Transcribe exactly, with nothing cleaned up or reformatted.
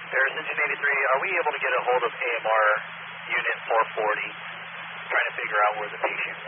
There's Engine eighty-three. Are we able to get a hold of A M R Unit four forty? Trying to figure out where the patient